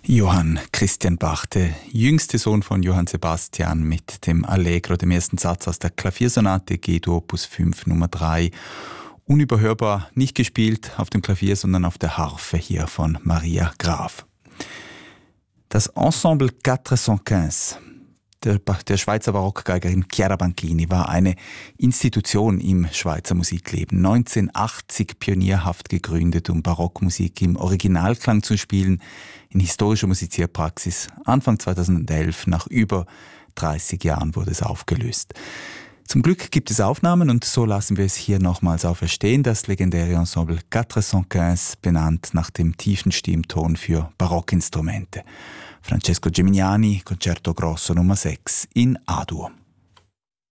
Johann Christian Bach, der jüngste Sohn von Johann Sebastian, mit dem Allegro, dem ersten Satz aus der Klaviersonate G-Dur Opus 5 Nummer 3. Unüberhörbar, nicht gespielt auf dem Klavier, sondern auf der Harfe hier von Maria Graf. Das Ensemble 415 der Schweizer Barockgeigerin Chiara Banchini war eine Institution im Schweizer Musikleben. 1980 pionierhaft gegründet, um Barockmusik im Originalklang zu spielen, in historischer Musizierpraxis. Anfang 2011, nach über 30 Jahren, wurde es aufgelöst. Zum Glück gibt es Aufnahmen und so lassen wir es hier nochmals auferstehen. Das legendäre Ensemble 415, benannt nach dem tiefen Stimmton für Barockinstrumente. Francesco Gimignani, Concerto Grosso Nummer 6 in A-Dur.